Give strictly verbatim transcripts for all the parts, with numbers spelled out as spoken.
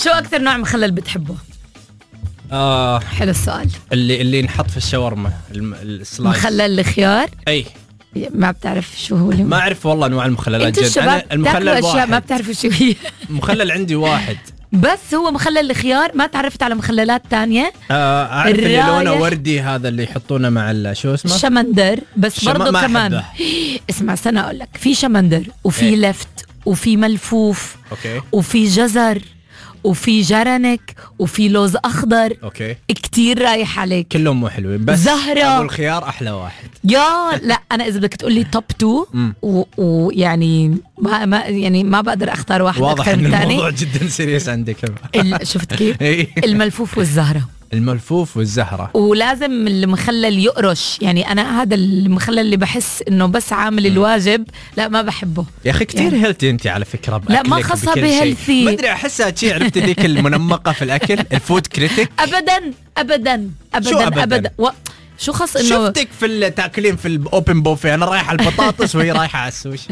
شو أكثر نوع مخلل بتحبه؟ آه حلو السؤال. اللي اللي نحط في الشاورما السلايس. مخلل الخيار. أي ما بتعرف شو هو؟ ما أعرف والله أنواع المخللات جد. أنا المخلل أشياء ما بتعرف شو هي. مخلل عندي واحد بس هو مخلل الخيار. ما تعرفت على مخللات تانية؟ آه أعرف اللي لونه وردي هذا اللي يحطونه مع شو اسمه شمندر. بس شم... برضو كمان اسمع سنة أقول لك في شمندر وفي إيه؟ لفت وفي ملفوف أوكي. وفي جزر وفي جرنك وفي لوز أخضر. أوكي. كتير رايح عليك. كلهم مو حلوين بس زهرة أبو الخيار أحلى واحد. يا لا أنا إذا بدك تقولي توب تو ويعني ما ما يعني ما بقدر أختار واحد أكثر من الثاني. واضح إن الموضوع جدا سيريس عندك. شفت كيف؟ الملفوف والزهرة. الملفوف والزهرة. ولازم المخلل يقرش. يعني أنا هذا المخلل اللي بحس إنه بس عامل الواجب لا ما بحبه يا أخي. كتير يعني. هيلثي أنت على فكرة لا ما خاصة بهيلثي. ما أدري أحسها شيء. عرفت ذيك المنمقة في الأكل الفود كريتيك. أبدا أبدا أبدا شو أبدا, أبدا. و... شو خاص إنه شفتك في التاكلين في الأوبن بوفي. أنا رايح على البطاطس وهي رايحة على السوشي.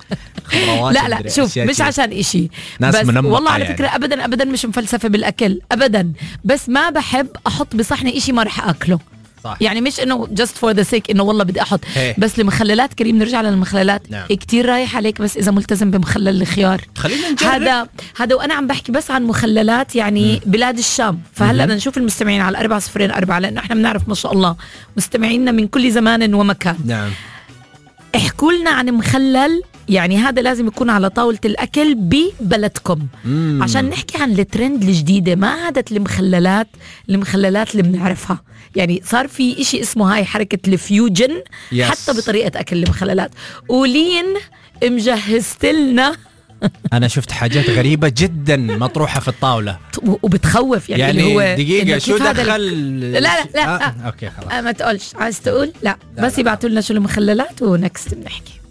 لا لا شوف مش عشان إشي بس والله على فكرة يعني. أبدا أبدا مش مفلسفة بالأكل أبدا. بس ما بحب أحط بصحني إشي ما رح أكله. صح. يعني مش إنه just for the sake إنه والله بدي أحط هي. بس المخللات كريم نرجع للمخللات. نعم. كتير رايح عليك بس إذا ملتزم بمخلل الخيار. خلينا نجرب. هذا هذا وأنا عم بحكي بس عن مخللات يعني م. بلاد الشام. فهلا بدنا نشوف المستمعين على أربعة صفرين أربعة لأنه إحنا بنعرف ما شاء الله مستمعينا من كل زمان ومكان. نعم. احكوا لنا عن مخلل يعني هذا لازم يكون على طاولة الأكل ببلدكم. مم. عشان نحكي عن الترند الجديدة. ما عادت المخللات المخللات اللي بنعرفها. يعني صار في إشي اسمه هاي حركة الفيوجن. يس. حتى بطريقة أكل المخللات. ولين مجهزت لنا أنا شفت حاجات غريبة جدا مطروحة في الطاولة وبتخوف. يعني, يعني هو دقيقة شو دخل. لا لا لا آه. أوكي خلاص. ما تقولش عايز تقول لا, لا بس يبعتوا لنا شو المخللات ونكست بنحكي.